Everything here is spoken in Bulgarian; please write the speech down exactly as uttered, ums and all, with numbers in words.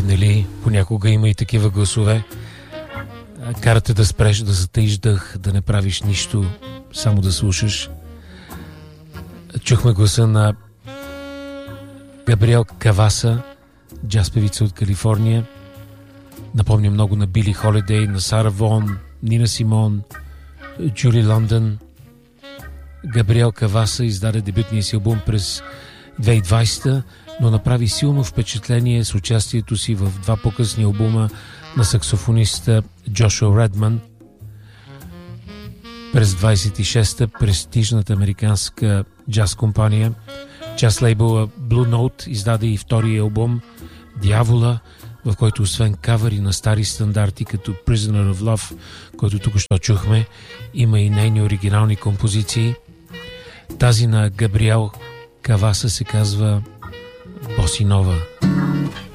нали, понякога има и такива гласове. Карате да спреш, да затаиш дъх, да не правиш нищо, само да слушаш. Чухме гласа на Габриел Каваса, джаз певица от Калифорния. Напомня много на Били Холидей, на Сара Вон, Нина Симон, Джули Лондон. Габриел Каваса издаде дебютния си албум през две хиляди и двадесета, но направи силно впечатление с участието си в два по-късни албума на саксофониста Джошуа Редман. През двадесет и шеста престижната американска джаз компания, джаз лейбъла Blue Note, издаде и втория албум Дявола, в който освен кавъри на стари стандарти като Prisoner of Love, който тук що чухме, има и нейни оригинални композиции. Тази на Габриел Каваса се казва Босинова.